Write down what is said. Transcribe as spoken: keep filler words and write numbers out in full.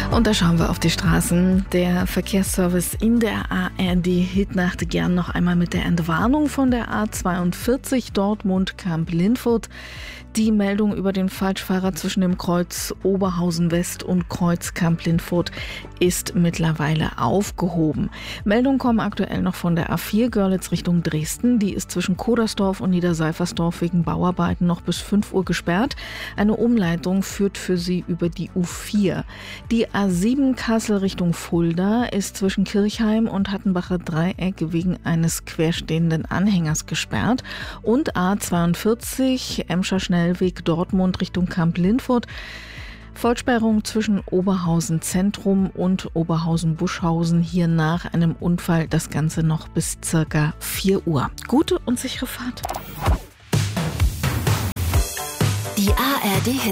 Und da schauen wir auf die Straßen. Der Verkehrsservice in der A R D-Hitnacht gern noch einmal mit der Entwarnung von der A zweiundvierzig Dortmund-Kamp-Lindfurt. Die Meldung über den Falschfahrer zwischen dem Kreuz Oberhausen West und Kreuz Kamp-Lindfurt ist mittlerweile aufgehoben. Meldungen kommen aktuell noch von der A vier Görlitz Richtung Dresden. Die ist zwischen Kodersdorf und Niederseifersdorf wegen Bauarbeiten noch bis fünf Uhr gesperrt. Eine Umleitung führt für sie über die U vier. Die A sieben Kassel Richtung Fulda ist zwischen Kirchheim und Hattenbacher Dreieck wegen eines querstehenden Anhängers gesperrt. Und A zweiundvierzig Emscher Schnellweg Dortmund Richtung Kamp-Lindfurt. Vollsperrung zwischen Oberhausen Zentrum und Oberhausen Buschhausen. Hier nach einem Unfall das Ganze noch bis circa vier Uhr. Gute und sichere Fahrt. Die A R D